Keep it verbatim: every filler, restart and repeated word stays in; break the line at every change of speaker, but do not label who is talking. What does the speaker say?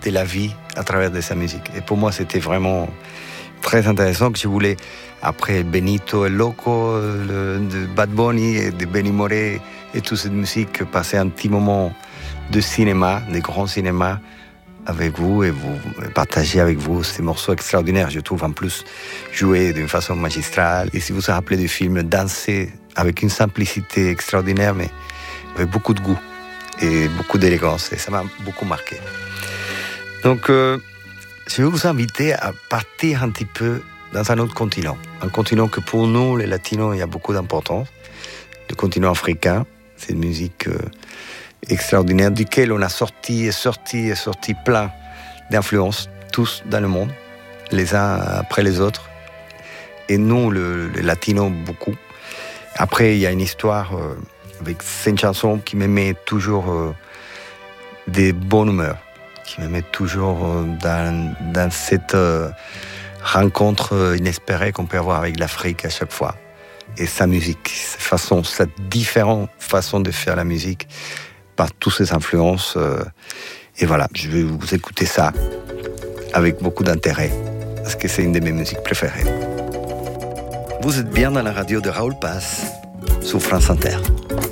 de la vie à travers de sa musique. Et pour moi, c'était vraiment très intéressant que je voulais, après Benito et Loco, le, de Bad Bunny et de Benny Moré et toute cette musique, passer un petit moment de cinéma, de grand cinéma, avec vous et vous partager avec vous ces morceaux extraordinaires, je trouve, en plus joués d'une façon magistrale. Et si vous vous rappelez du film, danser avec une simplicité extraordinaire, mais avec beaucoup de goût et beaucoup d'élégance. Et ça m'a beaucoup marqué. Donc, euh, je vais vous inviter à partir un petit peu dans un autre continent. Un continent que pour nous, les Latinos, il y a beaucoup d'importance. Le continent africain, c'est une musique euh, extraordinaire, duquel on a sorti et sorti et sorti plein d'influences, tous dans le monde, les uns après les autres. Et nous, le, les Latinos, beaucoup. Après, il y a une histoire euh, avec cette chanson qui me met toujours euh, de bonne humeur, qui me met toujours euh, dans, dans cette euh, rencontre inespérée qu'on peut avoir avec l'Afrique à chaque fois. Et sa musique, sa façon, sa différente façon de faire la musique, par toutes ces influences. Euh, et voilà, je vais vous écouter ça avec beaucoup d'intérêt, parce que c'est une de mes musiques préférées. Vous êtes bien dans la radio de Raoul Paz, sur France Inter.